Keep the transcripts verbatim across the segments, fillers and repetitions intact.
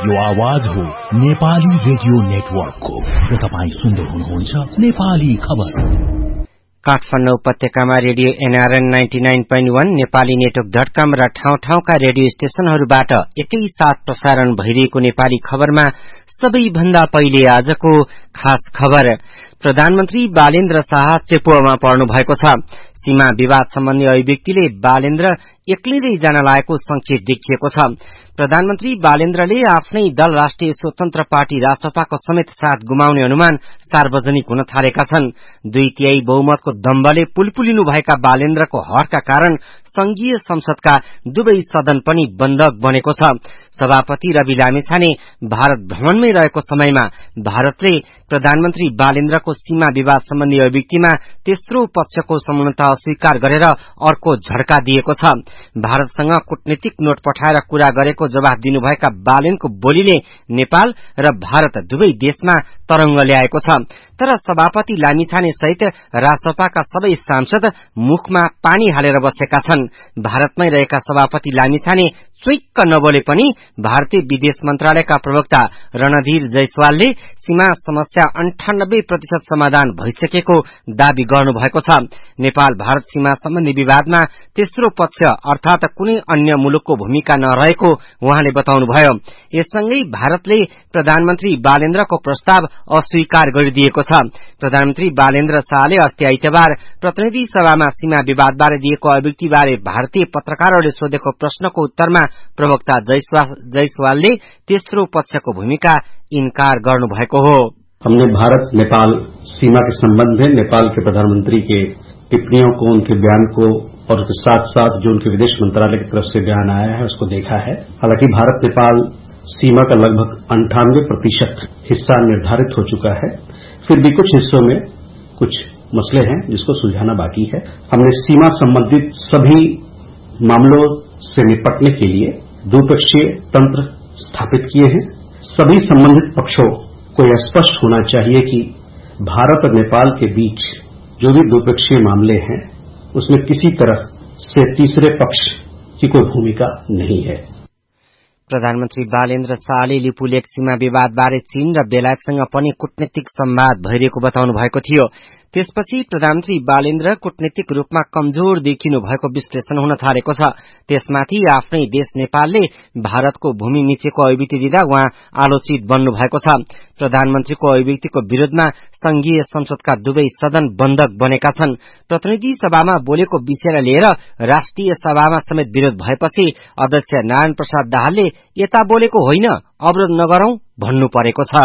यो आवाज हो नेपाली रेडियो नेटवर्कको र तपाईँ सुन्दै हुनुहुन्छ नेपाली खबर। काठमाडौँ उपत्यकामा radio NRN ninety nine point वन, नेपाली नेटवर्क डट कम र ठाउँ ठाउँका रेडियो स्टेशनहरूबाट एकैसाथ प्रसारण भइरहेको नेपाली खबरमा सबैभन्दा पहिले आजको खास खबर। प्रधानमन्त्री बालेन्द्र शाह चेपुवामा पर्नु भएको छ। सीमा विवाद सम्बन्धी अभिव्यक्तिले बालेन्द्र एक्लिँदै जान लागेको संकेत देखिएको छ। प्रधानमन्त्री बालेन्द्रले आफ्नै दल राष्ट्रिय स्वतन्त्र पार्टी रासपाको समेत साथ गुमाउने अनुमान सार्वजनिक हुन थालेका छन्। दुई तिहाई बहुमतको दम्बले पुलपुलिनु भएका बालेन्द्रको हटका कारण संघीय संसदका दुवै सदन पनि बन्धक बनेको छ। सभापति रवि लामिछाने भारत भ्रमणमै रहेको समयमा भारतले प्रधानमन्त्री बालेन्द्रको सीमा विवाद सम्बन्धी अभिव्यक्तिमा तेस्रो पक्षको संलग्नता अस्वीकार गरेर अर्को झड्का दिएको छ। भारतसँग कूटनीतिक नोट पठाएर कुरा गरेको जवाफ दिनुभएका बालेनको बोलीले नेपाल र भारत दुवै देशमा तरंग ल्याएको छ। तर सभापति लामिछाने सहित रासपाका सबै सांसद मुखमा पानी हालेर बसेका छन्। भारतमै रहेका सभापति लामिछाने चुइक्क नबोले पनि भारतीय विदेश मन्त्रालयका प्रवक्ता रणधीर जयसवालले सीमा समस्या अन्ठानब्बे प्रतिशत समाधान भइसकेको दावी गर्नुभएको छ। नेपाल भारत सीमा सम्बन्धी विवादमा तेस्रो पक्ष अर्थात कुनै अन्य मुलुकको भूमिका नरहेको उहाँले बताउनुभयो। यससँगै भारतले प्रधानमन्त्री बालेन्द्रको प्रस्ताव अस्वीकार गरिदिएको छ। प्रधानमन्त्री बालेन्द्र शाहले अस्ति आइतबार प्रतिनिधि सभामा सीमा विवादबारे दिएको अभिव्यक्तिबारे भारतीय पत्रकारहरूले सोधेको प्रश्नको उत्तरमा प्रवक्ता जयसवालले तेस्रो पक्षको भूमिका इन्कार गर्नुभएको हो। हमने भारत नेपाल सीमा के संबंध में नेपाल के प्रधानमंत्री के टिप्पणियों को, उनके बयान को और उसके साथ साथ जो उनके विदेश मंत्रालय की तरफ से बयान आया है उसको देखा है। हालांकि भारत नेपाल सीमा का लगभग अंठानवे प्रतिशत हिस्सा निर्धारित हो चुका है, फिर भी कुछ हिस्सों में कुछ मसले हैं जिसको सुलझाना बाकी है। हमने सीमा संबंधित सभी मामलों से निपटने के लिए द्विपक्षीय तंत्र स्थापित किए हैं। सभी संबंधित पक्षों को यह स्पष्ट होना चाहिए कि भारत और नेपाल के बीच जो भी द्विपक्षीय मामले हैं उसमें किसी तरह से तीसरे पक्ष की कोई भूमिका नहीं है। प्रधानमन्त्री बालेन्द्र शाहले लिपुलेख सीमा विवादबारे चीन र बेलायतसँग पनि कूटनीतिक संवाद भइरहेको बताउनु भएको थियो। त्यसपछि प्रधानमन्त्री बालेन्द्र कूटनीतिक रूपमा कमजोर देखिनु भएको विश्लेषण हुन थालेको छ। त्यसमाथि आफ्नै देश नेपालले भारतको भूमि मिचेको अभिव्यक्ति दिँदा उहाँ आलोचित बन्नु भएको छ। प्रधानमन्त्रीको अभिव्यक्तिको विरोधमा संघीय संसदका दुवै सदन बन्धक बनेका छन्। प्रतिनिधि सभामा बोलेको विषयलाई लिएर राष्ट्रिय सभामा समेत विरोध भएपछि अध्यक्ष नारायण प्रसाद दाहालले यता बोलेको होइन, अवरोध नगरौं भन्नु परेको छ।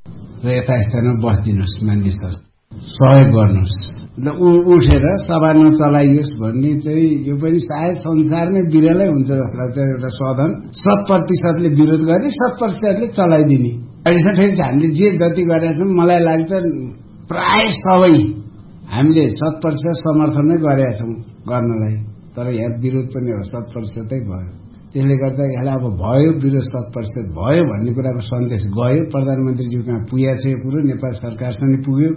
यता स्थानमा बस्दिनुस्, मानिसहरु सहयोग गर्नुहोस् र उठेर सभा नचलाइयोस् भन्ने चाहिँ यो पनि सायद संसारमै विरलै हुन्छ जस्तो लाग्छ। एउटा सदन शत प्रतिशतले विरोध गर्ने, शत प्रतिशतले चलाइदिने। अहिलेसम्म फेरि हामीले जे जति गरेका छौँ मलाई लाग्छ प्राय सबै हामीले शत प्रतिशत समर्थन नै गरेका छौँ गर्नलाई। तर यहाँ विरोध पनि हो, शत प्रतिशतै भयो। त्यसले गर्दा यसलाई अब भयो विरोध शत प्रतिशत भयो भन्ने कुराको सन्देश गयो। प्रधानमन्त्रीज्यू कहाँ पुगेको छ यो कुरो, नेपाल सरकारसँग पुग्यो,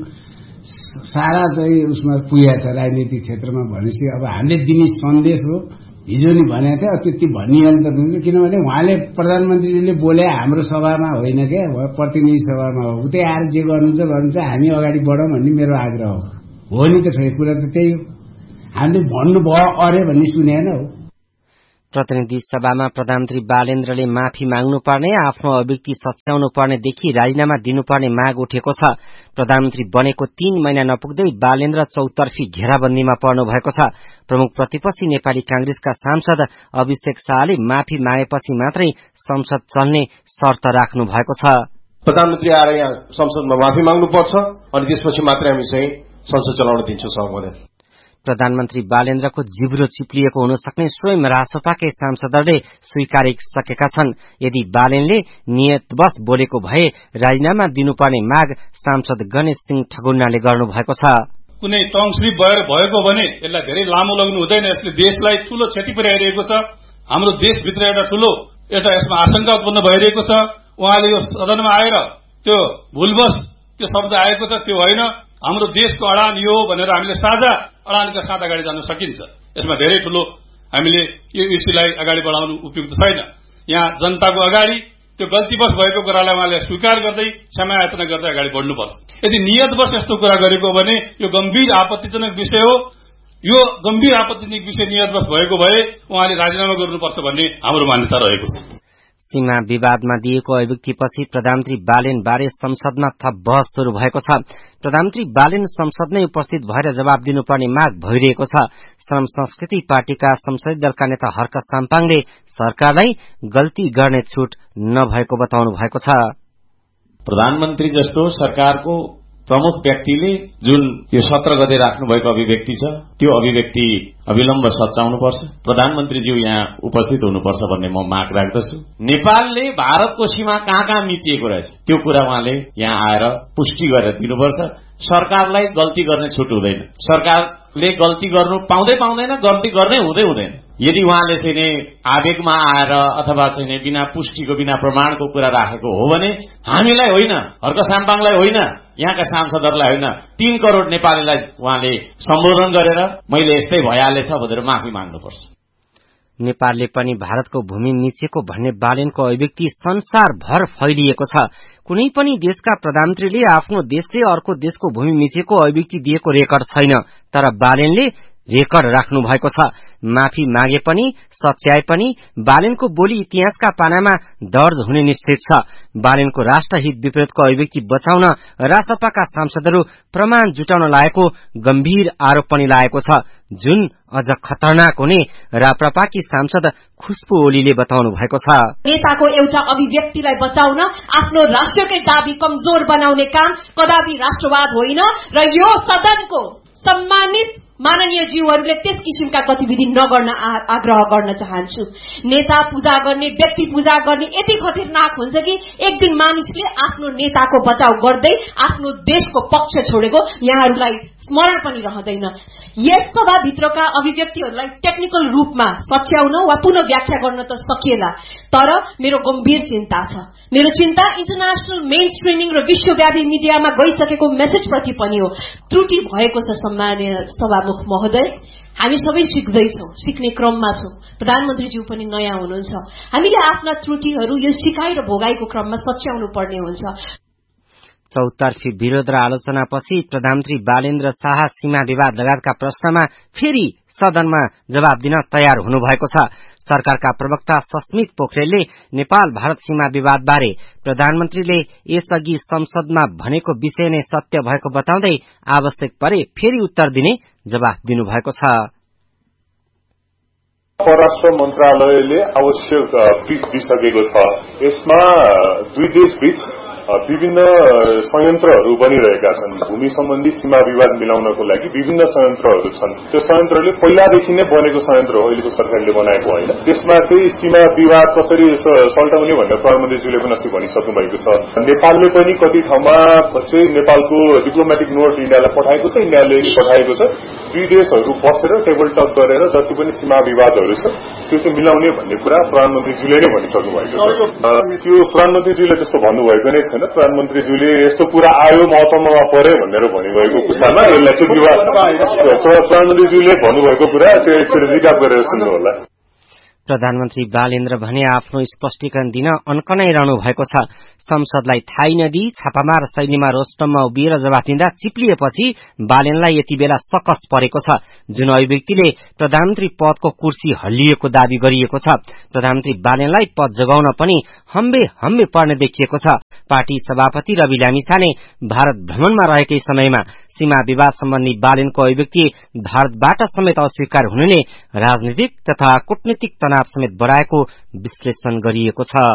सारा चाहिँ उसमा पुगेको छ राजनीतिक क्षेत्रमा। भनेपछि अब हामीले दिने सन्देश हो। हिजो नि भनेको थियो त्यति भनिहाल्नु त हुन्छ, किनभने उहाँले प्रधानमन्त्रीले बोले हाम्रो सभामा होइन क्या, प्रतिनिधि सभामा हो। उतै आएर जे गर्नुहुन्छ गर्नुहुन्छ, हामी अगाडि बढौँ भन्ने मेरो आग्रह हो। हो नि त, ठोक कुरा त त्यही हो। हामीले भन्नुभयो अरे भन्ने सुनेन हो। प्रतिनिधि सभामा प्रधानमन्त्री बालेन्द्रले माफी माग्नुपर्ने, आफ्नो अभिव्यक्ति सच्याउनु पर्नेदेखि राजीनामा दिनुपर्ने माग उठेको छ। प्रधानमन्त्री बनेको तीन महिना नपुग्दै बालेन्द्र चौतर्फी घेराबन्दीमा पर्नु भएको छ। प्रमुख प्रतिपक्षी नेपाली कांग्रेसका सांसद अभिषेक शाहले माफी मागेपछि मात्रै संसद चल्ने शर्त राख्नु भएको छ। प्रधानमन्त्री आएर यहाँ संसदमा माफी माग्नुपर्छ अनि त्यसपछि मात्रै हामी चाहिँ संसद चलाउन दिन्छौँ सभामध्ये। प्रधानमन्त्री बालेन्द्रको जिब्रो चिप्लिएको हुन सक्ने स्वयं रासपाकै सांसदहरूले स्वीकारिसकेका छन्। यदि बालेनले नियतवश बोलेको भए राजीनामा दिनुपर्ने माग सांसद गणेश सिंह ठगुन्नाले गर्नु भएको छ। कुनै तङस्लिप भएर भएको भने यसलाई धेरै लामो लाग्नु हुँदैन। यसले देशलाई ठूलो क्षति पुर्याइरहेको छ। हाम्रो देशभित्र एउटा ठूलो एउटा यसमा आशंका उत्पन्न भइरहेको छ। उहाँले यो सदनमा आएर त्यो भुलवश त्यो शब्द आएको छ, त्यो होइन। हाम्रो देशको अडान यो भनेर हामीले साझा अडानका साथ अगाडि जान सकिन्छ। यसमा धेरै ठूलो हामीले यो इस्युलाई अगाडि बढाउनु उपयुक्त छैन। यहाँ जनताको अगाडि त्यो गल्तीवश भएको कुरालाई उहाँले स्वीकार गर्दै क्षमा याचना गर्दै अगाडि बढ्नुपर्छ। यदि नियतवश यस्तो कुरा गरेको हो भने यो गम्भीर आपत्तिजनक विषय हो। यो गम्भीर आपत्तिजनक विषय नियतवश भएको भए उहाँले राजीनामा गर्नुपर्छ भन्ने हाम्रो मान्यता रहेको छ। सीमा विवादमा दिएको अभिव्यक्तिपछि प्रधानमन्त्री बालेन बारे संसदमा थप बहस शुरू भएको छ। प्रधानमन्त्री बालेन संसदमै उपस्थित भएर जवाब दिनुपर्ने माग भइरहेको छ। श्रम संस्कृति पार्टीका संसदीय दलका नेता हर्क साम्पाङले सरकारलाई गल्ती गर्ने छूट नभएको बताउनु भएको छ। प्रधानमन्त्री जस्तो सरकारको प्रमुख व्यक्तिले जुन यो सत्र गते राख्नु भएको अभिव्यक्ति छ त्यो अभिव्यक्ति अविलम्ब सच्याउनुपर्छ। प्रधानमन्त्रीज्यू यहाँ उपस्थित हुनुपर्छ भन्ने म माग राख्दछु। नेपालले भारतको सीमा कहाँ कहाँ मिचिएको रहेछ त्यो कुरा उहाँले यहाँ आएर पुष्टि गरेर दिनुपर्छ। सरकारलाई गल्ती गर्ने छुट हुँदैन। सरकारले गल्ती गर्नु पाउँदै पाउँदैन, गल्ती गर्नै हुँदै हुँदैन। यदि उहाँले चाहिँ नि आवेगमा आएर अथवा चाहिँ नि बिना पुष्टिको बिना प्रमाणको कुरा राखेको हो भने हामीलाई होइन, हर्क साम्पाङलाई होइन, यहाँका सांसदहरूलाई होइन, तीन करोड़ नेपालीलाई उहाँले सम्बोधन गरेर मैले यस्तै भइहालेछ भनेर माफी माग्नुपर्छ। नेपालले पनि भारतको भूमि मिचेको भन्ने बालेनको अभिव्यक्ति संसारभर फैलिएको छ। कुनै पनि देशका प्रधानमन्त्रीले आफ्नो देशले अर्को देशको भूमि मिचेको अभिव्यक्ति दिएको रेकर्ड छैन, तर बालेनले रेकर्ड राख्नु भएको छ। माफी मागे पनि सच्याए पनि बालेनको बोली इतिहासका पानामा दर्ज हुने निश्चित छ। बालेनको राष्ट्रहित विपरीतको अभिव्यक्ति बचाउन रासपाका सांसदहरू प्रमाण जुटाउन लागेको गम्भीर आरोप पनि लागेको छ, जुन अझ खतरनाक हुने राप्रपाकी सांसद खुशबु ओलीले बताउनु भएको छ। नेताको एउटा अभिव्यक्तिलाई बचाउन आफ्नो राष्ट्रकै दाबी कमजोर बनाउने काम कदापि राष्ट्रवाद होइन र यो सदनको सम्मानित माननीय जीवहरूले त्यस किसिमका गतिविधि नगर्न आग्रह गर्न चाहन्छु। नेता पूजा गर्ने, व्यक्ति पूजा गर्ने यति खतरनाक हुन्छ कि एक दिन मानिसले आफ्नो नेताको बचाउ गर्दै आफ्नो देशको पक्ष छोडेको यहाँहरूलाई स्मरण पनि रहँदैन। यस सभाभित्रका अभिव्यक्तिहरूलाई टेक्निकल रूपमा सच्याउन वा पुनः व्याख्या गर्न त सकिएला, तर मेरो गम्भीर चिन्ता छ। मेरो चिन्ता इन्टरनेशनल मेन स्ट्रिमिङ र विश्वव्यापी मिडियामा गइसकेको मेसेज प्रति पनि हो। त्रुटि भएको छ सम्माननीय सभामुख महोदय, हामी सबै सिक्दैछौं, सिक्ने क्रममा छौं। प्रधानमन्त्रीज्यू पनि नयाँ हुनुहुन्छ। हामीले आफ्ना त्रुटिहरू यो सिकाइ र भोगाईको क्रममा सच्याउनु पर्ने हुन्छ। चौतर्फी विरोध र आलोचनापछि प्रधानमन्त्री बालेन्द्र शाह सीमा विवाद लगायतका प्रश्नमा फेरि सदनमा जवाब दिन तयार हुनुभएको छ। सरकारका प्रवक्ता सस्मित पोखरेलले नेपाल भारत सीमा विवादबारे प्रधानमन्त्रीले यसअघि संसदमा भनेको विषय नै सत्य भएको बताउँदै आवश्यक परे फेरि उत्तर दिने जवाफ दिनुभएको छ। परराष्ट्र मन्त्रालयले आवश्यक ब्रिफ दिइसकेको छ। यसमा दुई देश बीच विभिन्न संयन्त्रहरू बनिरहेका छन्। भूमि सम्बन्धी सीमा विवाद मिलाउनको लागि विभिन्न संयन्त्रहरू छन्। त्यो संयन्त्रले पहिलादेखि नै बनेको संयन्त्र हो, अहिलेको सरकारले बनाएको होइन। त्यसमा चाहिँ सीमा विवाद कसरी सल्टाउने भनेर प्रधानमन्त्रीज्यूले पनि अस्ति भनिसक्नु भएको छ। नेपालले पनि कति ठाउँमा चाहिँ नेपालको डिप्लोमेटिक नोट इन्डियालाई पठाएको छ, इन्डियाले पठाएको छ। दुई देशहरू बसेर टेबल टक गरेर जति पनि सीमा विवादहरू छ त्यो चाहिँ मिलाउने भन्ने कुरा प्रधानमन्त्रीज्यूले नै भनिसक्नु भएको छ। त्यो प्रधानमन्त्रीज्यूले त्यस्तो भन्नुभएको नै छैन। प्रधानमन्त्रीज्यूले यस्तो कुरा आयो म अचम्ममा परे भनेर भन्नुभएको कुरामा यसलाई चाहिँ विवाद प्रधानमन्त्रीज्यूले भन्नुभएको कुरा त्यो एकचोटि रिक्याप गरेर सुन्नु होला। प्रधानमन्त्री बालेन्द्र भने आफ्नो स्पष्टीकरण दिन अन्कनै रहनु भएको छ। संसदलाई थाहै नदिई छापामार शैलीमा रोस्टममा उभिएर जवाफ दिँदा चिप्लिएपछि बालेनलाई यति बेला सकस परेको छ, जुन अभिव्यक्तिले प्रधानमन्त्री पदको कुर्सी हल्लिएको दावी गरिएको छ। प्रधानमन्त्री बालेनलाई पद जगाउन पनि हम्बे हम्बे पर्ने देखिएको छ। पार्टी सभापति रवि लामिछाने भारत भ्रमणमा रहेकै समयमा सीमा विवाद सम्बन्धी बालेनको अभिव्यक्ति भारतबाट समेत अस्वीकार हुनुले राजनीतिक तथा कूटनीतिक तनाव समेत बढाएको विश्लेषण गरिएको छ।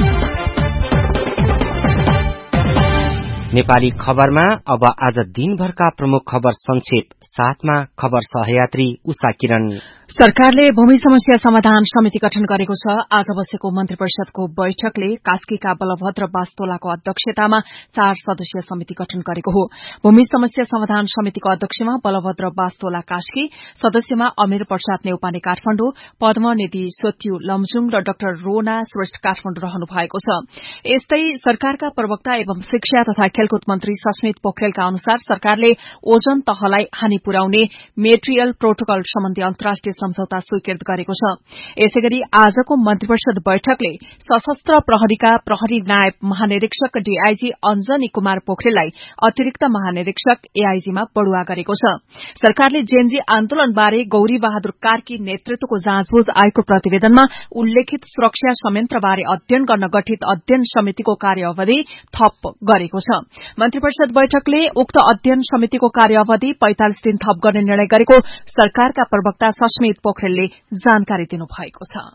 नेपाली खबरमा अब आज दिनभरका प्रमुख खबर संक्षेप साथमा खबर सहयात्री उषा किरण। सरकारले भूमि समस्या समाधान समिति गठन गरेको छ। आज बसेको मन्त्री परिषदको बैठकले कास्कीका बलभद्र बास्तोलाको अध्यक्षतामा चार सदस्यीय समिति गठन गरेको हो। भूमि समस्या समाधान समितिको अध्यक्षमा बलभद्र बास्तोला कास्की, सदस्यमा अमीर प्रसाद नेउपाने काठमाडौँ, पद्मनिधि सोत्यु लमजुङ र डाक्टर रोना श्रेष्ठ काठमाडौँ रहनु भएको छ। यस्तै सरकारका प्रवक्ता एवं शिक्षा तथा खेलकुद मन्त्री सस्मित पोखरेलका अनुसार सरकारले ओजन तहलाई हानि पुर्याउने मेटेरियल प्रोटोकल सम्बन्धी अन्तर्राष्ट्रिय सम्झौता स्वीकृत गरेको छ। यसैगरी आजको मन्त्रिपरिषद बैठकले सशस्त्र प्रहरीका प्रहरी नायब महानिरीक्षक डीआईजी अञ्जनी कुमार पोखरेललाई अतिरिक्त महानिरीक्षक एआईजीमा बढुवा गरेको छ। सरकारले जेनजी आन्दोलनबारे गौरी बहादुर कार्की नेतृत्वको जाँचबुझ आयोगको प्रतिवेदनमा उल्लेखित सुरक्षा संयन्त्रबारे अध्ययन गर्न गठित अध्ययन समितिको कार्यावधि थप गरेको छ। मन्त्रिपरिषद बैठकले उक्त अध्ययन समितिको कार्यावधि पैंतालिस दिन थप गर्ने निर्णय गरेको सरकारका प्रवक्ता सस्मित पोखरेलले जानकारी दिनुभएको छ।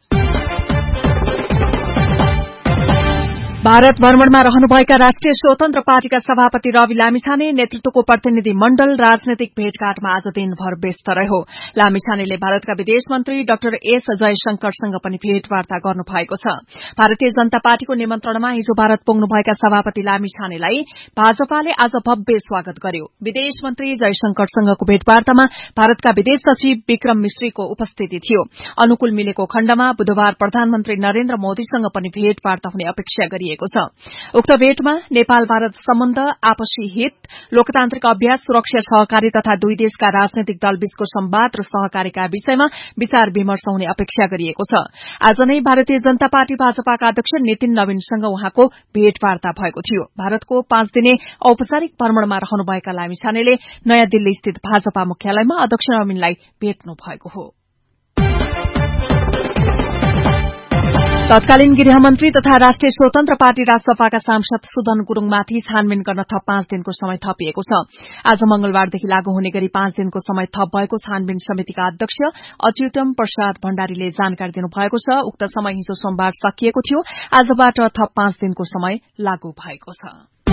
भारत भ्रमणमा रहनुभएका राष्ट्रिय स्वतन्त्र पार्टीका सभापति रवि लामिछाने नेतृत्वको प्रतिनिधि मण्डल राजनैतिक भेटघाटमा आज दिनभर व्यस्त रह्यो। लामिछानेले भारतका विदेश मन्त्री डाक्टर एस जयशंकरसँग पनि भेटवार्ता गर्नुभएको छ। भारतीय जनता पार्टीको निमन्त्रणमा हिजो भारत पुग्नुभएका सभापति लामिछानेलाई भाजपाले आज भव्य स्वागत गर्यो। विदेश मन्त्री जयशंकरसँगको भेटवार्तामा भारतका विदेश सचिव विक्रम मिश्रीको उपस्थिति थियो। अनुकूल मिलेको खण्डमा बुधबार प्रधानमन्त्री नरेन्द्र मोदीसँग पनि भेटवार्ता हुने अपेक्षा गरिएको छ। उक्त भेटमा नेपाल भारत सम्बन्ध, आपसी हित, लोकतान्त्रिक अभ्यास, सुरक्षा सहकारी तथा दुई देशका राजनैतिक दलबीचको संवाद र सहकारीका विषयमा विचार विमर्श हुने अपेक्षा गरिएको छ। आज नै भारतीय जनता पार्टी भाजपाका अध्यक्ष नितिन नवीनसँग उहाँको भेटवार्ता भएको थियो। भारतको पाँच दिने औपचारिक भ्रमणमा रहनुभएका लामिछानेले नयाँ दिल्ली स्थित भाजपा मुख्यालयमा अध्यक्ष नवीनलाई भेट्नु भएको हो। तत्कालीन गृहमन्त्री तथा राष्ट्रिय स्वतन्त्र पार्टी राजसपाका सांसद सुदन गुरूङमाथि छानबिन गर्न थप पाँच दिनको समय थपिएको छ। आज मंगलबारदेखि लागू हुने गरी पाँच दिनको समय थप भएको छानबिन समितिका अध्यक्ष अच्युतम प्रसाद भण्डारीले जानकारी दिनुभएको छ। उक्त समय हिजो सोमबार सकिएको थियो। आजबाट थप पाँच दिनको समय लागू भएको छ।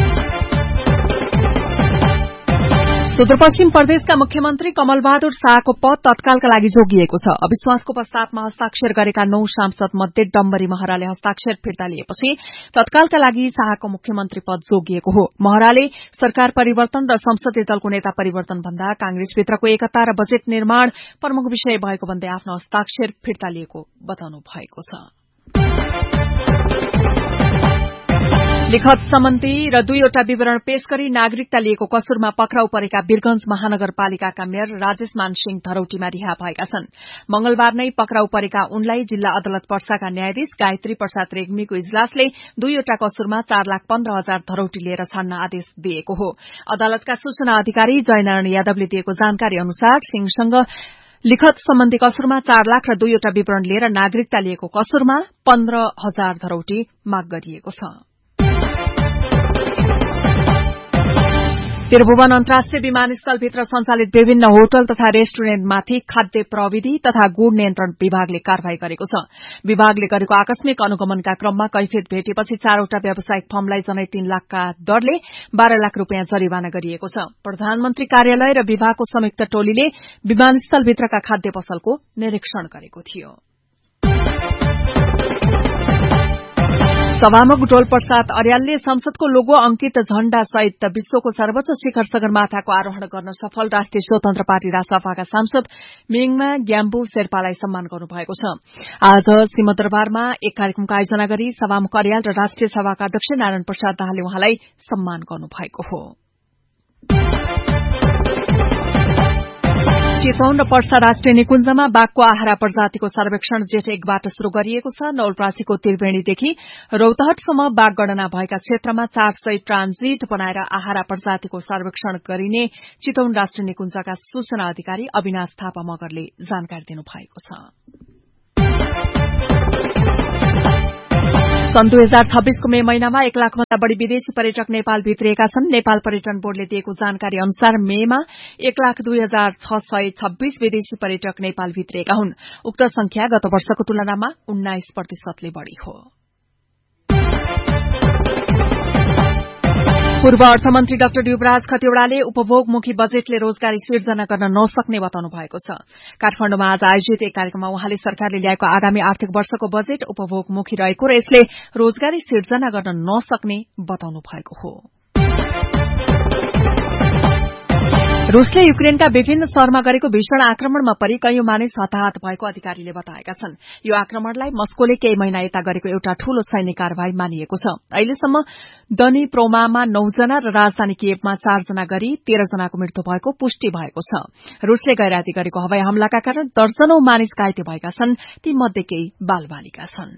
सुदूरपश्चिम प्रदेशका मुख्यमन्त्री कमल बहादुर शाहको पद तत्कालका लागि जोगिएको छ। अविश्वासको प्रस्तावमा हस्ताक्षर गरेका नौ सांसद मध्ये डम्बरी महराले हस्ताक्षर फिर्ता लिएपछि तत्कालका लागि शाहको मुख्यमन्त्री पद जोगिएको हो। महराले सरकार परिवर्तन र संसदीय दलको नेता परिवर्तन भन्दा कांग्रेसभित्रको एकता र बजेट निर्माण प्रमुख विषय भएको भन्दै आफ्नो हस्ताक्षर फिर्ता लिएको बताउनु भएको छ। लिखत सम्बन्धी र दुईवटा विवरण पेश गरी नागरिकता लिएको कसुरमा पक्राउ परेका वीरगंज महानगरपालिकाका मेयर राजेश मानसिंह धरौटीमा रिहा भएका छन्। मंगलबार नै पक्राउ परेका उनलाई जिल्ला अदालत पर्साका न्यायाधीश गायत्री प्रसाद रेग्मीको इजलासले दुईवटा कसुरमा चार लाख पन्ध्र हजार धरौटी लिएर छाड्न आदेश दिएको हो। अदालतका सूचना अधिकारी जयनारायण यादवले दिएको जानकारी अनुसार सिंहसँग लिखत सम्बन्धी कसुरमा चार लाख र दुईवटा विवरण लिएर नागरिकता लिएको कसुरमा पन्ध्र हजार धरौटी माग गरिएको छ। त्रिभुवन अन्तर्राष्ट्रिय विमानस्थलभित्र सञ्चालित विभिन्न होटल तथा रेस्टुरेन्टमाथि खाद्य प्रविधि तथा गुण नियन्त्रण विभागले कार्यवाही गरेको छ। विभागले गरेको आकस्मिक अनुगमनका क्रममा कैफियत भेटेपछि चारवटा व्यावसायिक फर्मलाई जनै तीन लाखका दरले बाह्र लाख रूपियाँ जरिवाना गरिएको छ। प्रधानमन्त्री कार्यालय र विभागको संयुक्त टोलीले विमानस्थलभित्रका खाद्य पसलको निरीक्षण गरेको थियो। सभामुख डोल प्रसाद अर्यालले संसदको लोगो अंकित झण्डा सहित विश्वको सर्वोच्च शिखर सगरमाथाको आरोहण गर्न सफल राष्ट्रिय स्वतन्त्र पार्टी राजसपाका सांसद मिङमा ग्याम्बु शेर्पालाई सम्मान गर्नुभएको छ। आज सिंहदरबारमा एक कार्यक्रमको आयोजना गरी सभामुख अर्याल र राष्ट्रिय सभाका अध्यक्ष नारायण प्रसाद दाहालले उहाँलाई सम्मान गर्नुभएको हो। चितवन र पर्सा राष्ट्रिय निकुञ्जमा बाघको आहारा प्रजातिको सर्वेक्षण जेठ एकबाट शुरू गरिएको छ। नवलप्रासीको त्रिवेणीदेखि रौतहटसम्म बाघ गणना भएका क्षेत्रमा चार सय ट्रान्जिट बनाएर आहारा प्रजातिको सर्वेक्षण गरिने चितवन राष्ट्रिय निकुञ्जका सूचना अधिकारी अविनाश थापा मगरले जानकारी दिनुभएको छ। सन् दुई हजार छब्बीसको मे महिनामा एक लाख भन्दा बढ़ी विदेशी पर्यटक नेपाल भित्रिएका छन्। नेपाल पर्यटन बोर्डले दिएको जानकारी अनुसार मेमा एक लाख दुई हजार छ सय छब्बीस विदेशी पर्यटक नेपाल भित्रिएका हुन्। उक्त संख्या गत वर्षको तुलनामा उन्नाइस प्रतिशतले बढ़ी हो। पूर्व अर्थमन्त्री डाक्टर युवराज खतिवड़ाले उपभोगमुखी बजेटले रोजगारी सिर्जना गर्न नसक्ने बताउनु भएको छ। काठमाडौँमा आज आयोजित एक कार्यक्रममा उहाँले सरकारले ल्याएको आगामी आर्थिक वर्षको बजेट उपभोगमुखी रहेको र यसले रोजगारी सिर्जना गर्न नसक्ने बताउनु भएको हो। रुसले युक्रेनका विभिन्न शहरमा गरेको भीषण आक्रमणमा परि कैयौं मानिस हताहत भएको अधिकारीले बताएका छन्। यो आक्रमणलाई मस्कोले केही महिना यता गरेको एउटा ठूलो सैन्य कार्यवाही मानिएको छ। अहिलेसम्म दनिप्रोमामा नौ जना र राजधानी कियेभमा चार जना गरी तेह्र जनाको मृत्यु भएको पुष्टि भएको छ। रुसले गैराती गरेको हवाई हमलाका कारण दर्जनौं मानिस घाइते भएका छन्, तीमध्ये केही बालबालिका छन्।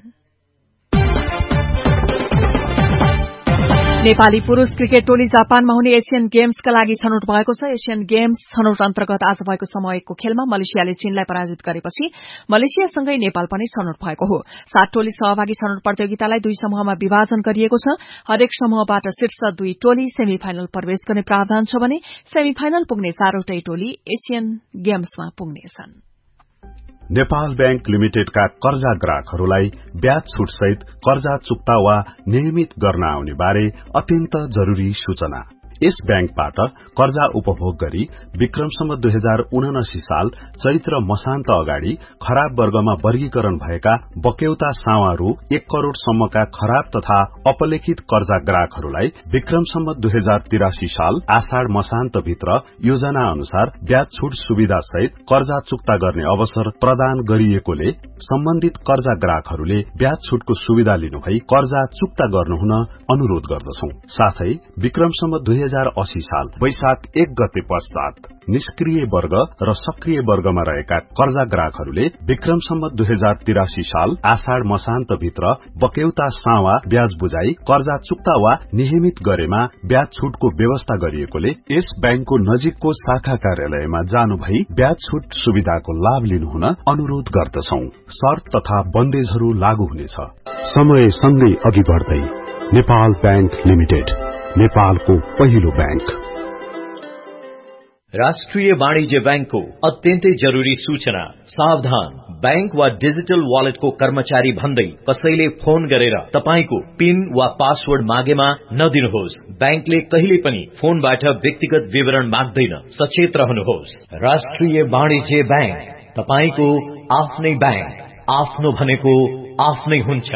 नेपाली पुरूष क्रिकेट टोली जापानमा हुने एशियन गेम्सका लागि छनौट भएको छ। एशियन गेम्स छनौट अन्तर्गत आज भएको समयको खेलमा मलेसियाले चीनलाई पराजित गरेपछि मलेसियासँगै नेपाल पनि छनौट भएको हो। सात टोली सहभागी छनौट प्रतियोगितालाई दुई समूहमा विभाजन गरिएको छ। हरेक समूहबाट शीर्ष दुई टोली सेमी फाइनल प्रवेश गर्ने प्रावधान छ भने सेमी फाइनल पुग्ने चारवटै टोली एशियन गेम्समा पुग्नेछन्। नेपाल बैंक लिमिटेडका कर्जा ग्राहकहरूलाई ब्याज छूट सहित कर्जा चुक्ता वा नियमित गर्न आउने बारे अत्यन्त जरूरी सूचना। यस बैंकबाट कर्जा उपभोग गरी विक्रमसम्म दुई हजार उनासी साल चैत्र मसान्त अगाडि खराब वर्गमा वर्गीकरण भएका बक्यौता सावा रु एक करोड़ सम्मका खराब तथा अपलेखित कर्जा ग्राहकहरूलाई विक्रमसम्म दुई हजार तिरासी साल आषाढ़ मसान्त भित्र योजना अनुसार ब्याज छूट सुविधा सहित कर्जा चुक्ता गर्ने अवसर प्रदान गरिएकोले सम्बन्धित कर्जा ग्राहकहरूले ब्याज छूटको सुविधा लिनुभई कर्जा चुक्ता गर्नुहुन अनुरोध गर्दछौं। साथै विक्रमसम्म दुई हजार अस्सी साल वैशाख एक गते पश्चात निष्क्रिय वर्ग र सक्रिय वर्गमा रहेका कर्जा ग्राहकहरूले विक्रमसम्म दुई हजार तिरासी साल आषाढ़ मसान्त भित्र बक्यौता सावा ब्याज बुझाई कर्जा चुक्ता वा नियमित गरेमा ब्याज छूटको व्यवस्था गरिएकोले यस बैंकको नजिकको शाखा कार्यालयमा जानु भई ब्याज छूट सुविधाको लाभ लिनुहुन अनुरोध गर्दछौं। शर्त तथा बन्देजहरू लागू हुनेछ। समय सँगै अघि बढ्दै नेपाल बैंक लिमिटेड, नेपालको पहिलो बैंक। राष्ट्रिय वाणिज्य बैंकको अत्यन्तै जरूरी सूचना। सावधान, बैंक वा डिजिटल वालेटको कर्मचारी भन्दै कसैले फोन गरेर तपाईको पिन वा पासवर्ड मागेमा नदिनुहोस्। बैंकले कहिले पनि फोनबाट व्यक्तिगत विवरण माग्दैन, सचेत रहनुहोस्। राष्ट्रिय वाणिज्य बैंक, तपाईको आफ्नै बैंक, आफ्नो भनेको आफ्नै हुन्छ।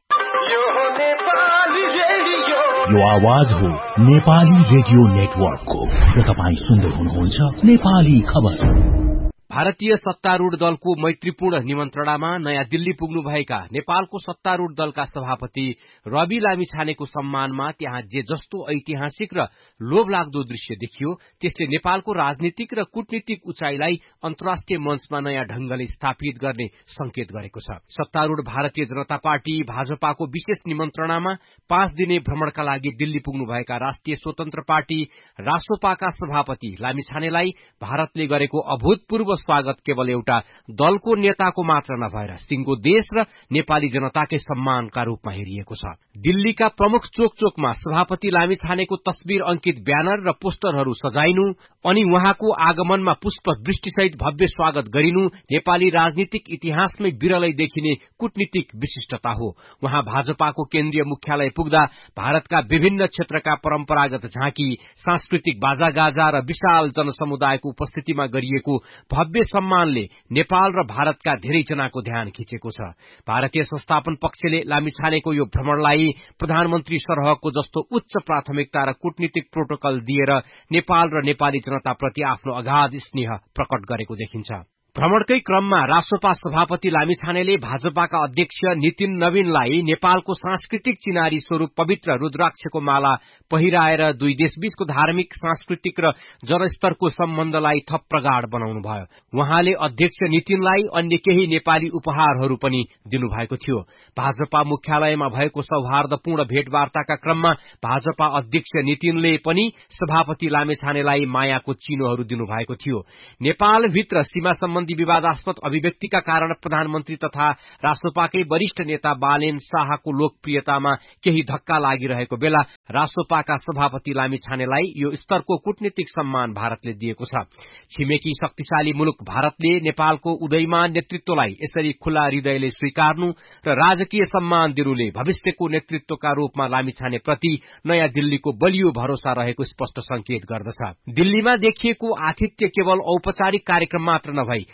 यो आवाज हो नेपाली रेडियो नेटवर्कको र तपाईँ सुन्दै हुनुहुन्छ नेपाली खबर। भारतीय सत्तारूढ़ दलको मैत्रीपूर्ण निमन्त्रणामा नयाँ दिल्ली पुग्नुभएका नेपालको सत्तारूढ़ दलका सभापति रवि लामिछानेको सम्मानमा त्यहाँ जे जस्तो ऐतिहासिक र लोभलाग्दो दृश्य देखियो, त्यसले नेपालको राजनीतिक र कूटनीतिक उचाइलाई अन्तर्राष्ट्रिय मञ्चमा नयाँ ढंगले स्थापित गर्ने संकेत गरेको छ। सत्तारूढ़ भारतीय जनता पार्टी भाजपाको विशेष निमन्त्रणामा पाँच दिने भ्रमणका लागि दिल्ली पुग्नुभएका राष्ट्रिय स्वतन्त्र पार्टी रासोपाका सभापति लामिछानेलाई भारतले गरेको अभूतपूर्व स्वागत केवल एउटा दलको नेताको मात्र नभएर सिंगो देश र नेपाली जनताकै सम्मानका रूपमा हेरिएको छ। दिल्लीका प्रमुख चोक चोकमा सभापति लामिछानेको तस्बिर अंकित ब्यानर र पोस्टरहरू सजाइनु अनि उहाँको आगमनमा पुष्प वृष्टिसहित भव्य स्वागत गरिनु नेपाली राजनीतिक इतिहासमै विरलै देखिने कूटनीतिक विशिष्टता हो। उहाँ भाजपाको केन्द्रीय मुख्यालय पुग्दा भारतका विभिन्न क्षेत्रका परम्परागत झाँकी, सांस्कृतिक बाजागाजा र विशाल जनसमुदायको उपस्थितिमा गरिएको भव्य सम्मानले नेपाल र भारतका धेरैजनाको ध्यान खिचेको छ। भारतीय संस्थापन पक्षले लामिछानेको यो भ्रमणलाई प्रधानमन्त्री सरहको जस्तो उच्च प्राथमिकता र कूटनीतिक प्रोटोकल दिएर नेपाल र नेपाली जनताप्रति आफ्नो अगाध स्नेह प्रकट गरेको देखिन्छ। भ्रमणकै क्रममा रासोपा सभापति लामिछानेले भाजपाका अध्यक्ष नितिन नवीनलाई नेपालको सांस्कृतिक चिनारी स्वरूप पवित्र रुद्राक्षको माला पहिराएर दुई देशबीचको धार्मिक, सांस्कृतिक र जनस्तरको सम्बन्धलाई थप प्रगाढ़ बनाउनुभयो। उहाँले अध्यक्ष नितिनलाई अन्य केही नेपाली उपहारहरू पनि दिनुभएको थियो। भाजपा मुख्यालयमा भएको सौहार्दपूर्ण भेटवार्ताका क्रममा भाजपा अध्यक्ष नितिनले पनि सभापति लामिछानेलाई मायाको चिनोहरू दिनुभएको थियो। नेपालभित्र सीमा सम्बन्धी विवादास्पद अभिव्यक्तिका कारण प्रधानमन्त्री तथा रासोपाकै वरिष्ठ नेता बालेन शाहको लोकप्रियतामा केही धक्का लागिरहेको बेला रासोपाका सभापति लामिछानेलाई यो स्तरको कूटनीतिक सम्मान भारतले दिएको छ। छिमेकी शक्तिशाली मुलुक भारतले नेपालको उदयमान नेतृत्वलाई यसरी खुला हृदयले स्वीकार्नु र राजकीय सम्मान दिनुले भविष्यको नेतृत्वका रूपमा लामिछानेप्रति नयाँ दिल्लीको बलियो भरोसा रहेको स्पष्ट संकेत गर्दछ। दिल्लीमा देखिएको आतिथ्य केवल औपचारिक कार्यक्रम मात्र नभई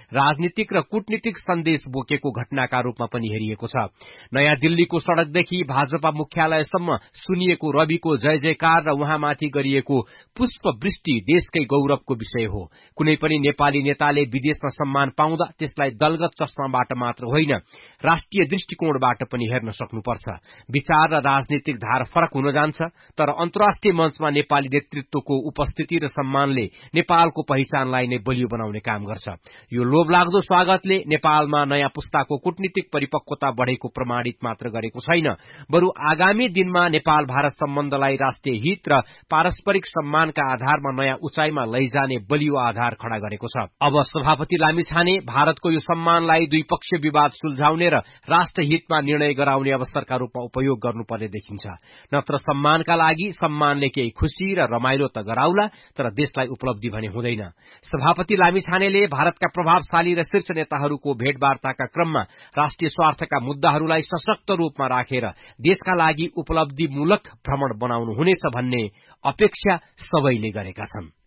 राजनीतिक र कूटनीतिक सन्देश बोकेको घटनाका रूपमा पनि हेरिएको छ। नयाँ दिल्लीको सड़कदेखि भाजपा मुख्यालयसम्म सुनिएको रविको जय जयकार र उहाँमाथि गरिएको पुष्प वृष्टि देशकै गौरवको विषय हो। कुनै पनि नेपाली नेताले विदेशमा सम्मान पाउँदा त्यसलाई दलगत चस्माबाट मात्र होइन, राष्ट्रिय दृष्टिकोणबाट पनि हेर्न सक्नुपर्छ। विचार र राजनीतिक धार फरक हुन जान्छ, तर अन्तर्राष्ट्रिय मञ्चमा नेपाली नेतृत्वको उपस्थिति र सम्मानले नेपालको पहिचानलाई नै बलियो बनाउने काम गर्छ। यो लोभलाग्दो स्वागतले नेपालमा नयाँ पुस्ताको कूटनीतिक परिपक्वता बढ़ेको प्रमाणित मात्र गरेको छैन, बरु आगामी दिनमा नेपाल भारत सम्बन्धलाई राष्ट्रिय हित र पारस्परिक सम्मानका आधारमा नयाँ उचाइमा लैजाने बलियो आधार खड़ा गरेको छ। अब सभापति लामिछाने भारतको यो सम्मानलाई द्विपक्षीय विवाद सुल्झाउने र राष्ट्र हितमा निर्णय गराउने अवसरका रूपमा उपयोग गर्नुपर्ने देखिन्छ। नत्र सम्मानका लागि सम्मानले केही खुशी र रमाइलो त गराउला, तर देशलाई उपलब्धि भने हुँदैन। सभापति लामिछानेले भारतका प्रभावशाली र शीर्ष नेताहरूको भेटवार्ताका क्रममा राष्ट्रिय स्वार्थका मुद्दाहरूलाई सशक्त रूपमा राखेर देशका लागि उपलब्धिमूलक भ्रमण बनाउनु हुनेछ भन्ने अपेक्षा सबैले गरेका छन्।